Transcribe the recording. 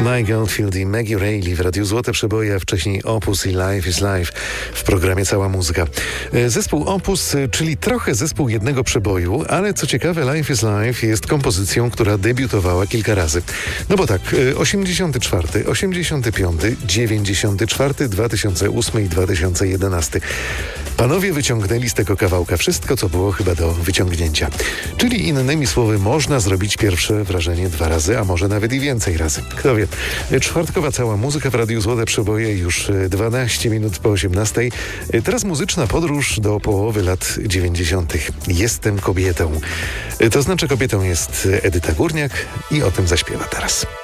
Mike Oldfield i Maggie Reilly w Radiu Złote Przeboje, a wcześniej Opus i Life is Life w programie Cała Muzyka. Zespół Opus, czyli trochę zespół jednego przeboju, ale co ciekawe, Life is Life jest kompozycją, która debiutowała kilka razy. No bo tak, 84, 85, 94, 2008 i 2011. Panowie wyciągnęli z tego kawałka wszystko, co było chyba do wyciągnięcia. Czyli innymi słowy, można zrobić pierwsze wrażenie 2 razy, a może nawet i więcej razy. Kto wie. Czwartkowa Cała Muzyka w Radiu Złote Przeboje, już 12 minut po 18. Teraz muzyczna podróż do połowy lat 90. Jestem kobietą. To znaczy kobietą jest Edyta Górniak i o tym zaśpiewa teraz.